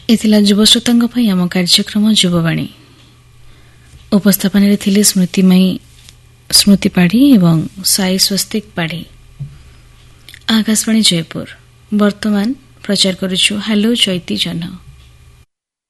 ଏଥିଲା ଯୁବଶ୍ରୋତାଙ୍କ ପାଇଁ ଆମ କାର୍ଯ୍ୟକ୍ରମ ଯୁବବାଣୀ। ଉପସ୍ଥାପନରେ ଥିଲେ ସ୍ମୃତି ପାଢ଼ୀ ଏବଂ ସାଇ ସ୍ୱସ୍ତିକ ପାଢ଼ୀ। ଆକାଶବାଣୀ ଜୟପୁର। ବର୍ତ୍ତମାନ ପ୍ରଚାର କରୁଛୁ ହ୍ୟାଲୋ ଚୈତି ଜହ୍ନ।